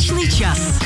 Удачный час.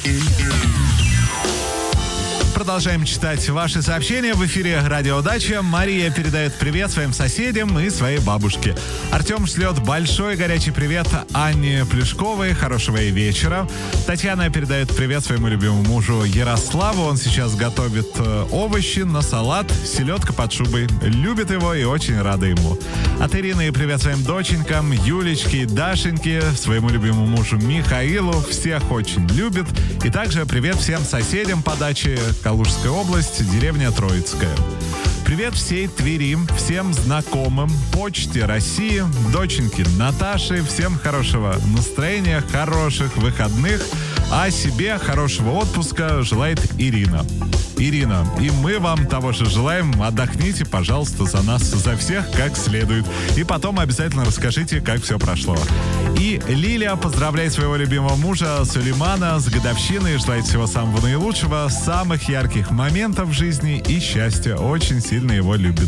Продолжаем читать ваши сообщения. В эфире «Радио Дача». Мария передает привет своим соседям и своей бабушке. Артем шлет большой горячий привет Анне Плюшковой. Хорошего ей вечера. Татьяна передает привет своему любимому мужу Ярославу. Он сейчас готовит овощи на салат. Селедка под шубой. Любит его и очень рада ему. От Ирины привет своим доченькам Юлечке и Дашеньке, своему любимому мужу Михаилу. Всех очень любит. И также привет всем соседям по даче. Калужская область, деревня Троицкая. Привет всей Твери, всем знакомым, Почте России, доченьке Наташе. Всем хорошего настроения, хороших выходных. А себе хорошего отпуска желает Ирина. Ирина, и мы вам того же желаем. Отдохните, пожалуйста, за нас, за всех как следует. И потом обязательно расскажите, как все прошло. И Лилия поздравляет своего любимого мужа Сулеймана с годовщиной. Желает всего самого наилучшего, самых ярких моментов в жизни и счастья. Очень сильно его любит.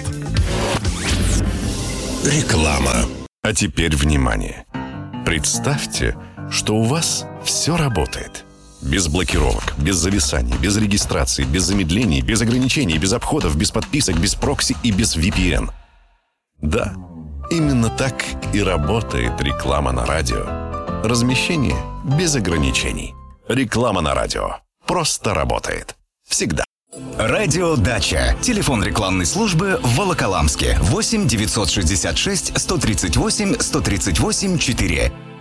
Реклама. А теперь внимание. Представьте, что у вас все работает. Без блокировок, без зависаний, без регистрации, без замедлений, без ограничений, без обходов, без подписок, без прокси и без VPN. Да, именно так и работает реклама на радио. Размещение без ограничений. Реклама на радио. Просто работает. Всегда. Радио Дача. Телефон рекламной службы в Волоколамске. 8 966 138 138 4.